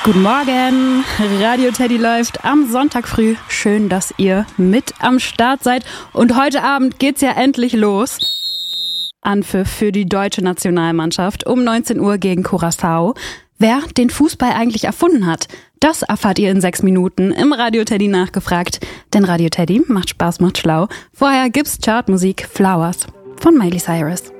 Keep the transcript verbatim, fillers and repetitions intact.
Guten Morgen, Radio Teddy läuft am Sonntag früh. Schön, dass ihr mit am Start seid. Und heute Abend geht's ja endlich los. Anpfiff für die deutsche Nationalmannschaft um neunzehn Uhr gegen Curaçao. Wer den Fußball eigentlich erfunden hat, das erfahrt ihr in sechs Minuten im Radio Teddy nachgefragt. Denn Radio Teddy macht Spaß, macht schlau. Vorher gibt's Chartmusik Flowers von Miley Cyrus.